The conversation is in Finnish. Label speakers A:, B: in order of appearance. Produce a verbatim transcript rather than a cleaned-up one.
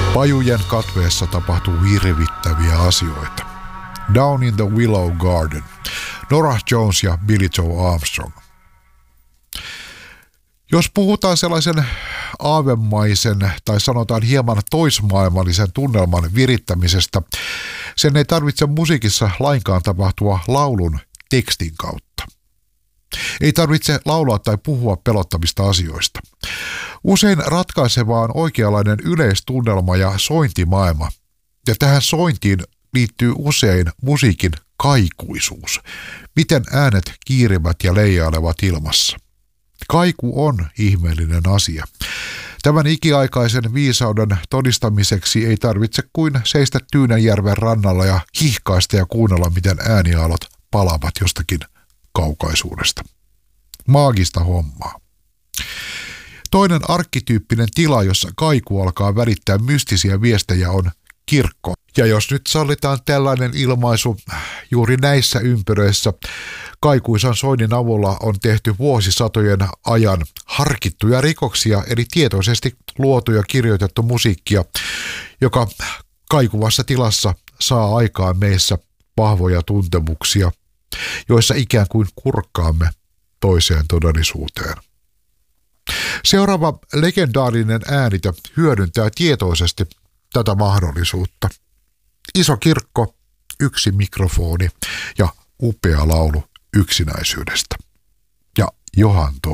A: Pajujen katveessa tapahtuu hirvittäviä asioita. Down in the Willow Garden. Norah Jones ja Billie Joe Armstrong. Jos puhutaan sellaisen aavemaisen tai sanotaan hieman toismaailmallisen tunnelman virittämisestä, sen ei tarvitse musiikissa lainkaan tapahtua laulun tekstin kautta. Ei tarvitse laulaa tai puhua pelottavista asioista. Usein ratkaisevaa on oikeanlainen yleistunnelma ja sointimaailma. Ja tähän sointiin liittyy usein musiikin kaikuisuus. Miten äänet kiirivät ja leijailevat ilmassa. Kaiku on ihmeellinen asia. Tämän ikiaikaisen viisauden todistamiseksi ei tarvitse kuin seistä Tyynenjärven rannalla ja hihkaista ja kuunnella, miten ääniaallot palaavat jostakin kaukaisuudesta. Maagista hommaa. Toinen arkkityyppinen tila, jossa kaiku alkaa välittää mystisiä viestejä, on kirkko. Ja jos nyt sallitaan tällainen ilmaisu, juuri näissä ympyröissä kaikuisan soinnin avulla on tehty vuosisatojen ajan harkittuja rikoksia, eli tietoisesti luotu ja kirjoitettu musiikkia, joka kaikuvassa tilassa saa aikaan meissä vahvoja tuntemuksia, joissa ikään kuin kurkkaamme toiseen todellisuuteen. Seuraava legendaarinen äänitö hyödyntää tietoisesti tätä mahdollisuutta. Iso kirkko, yksi mikrofoni ja upea laulu yksinäisyydestä. Ja Johan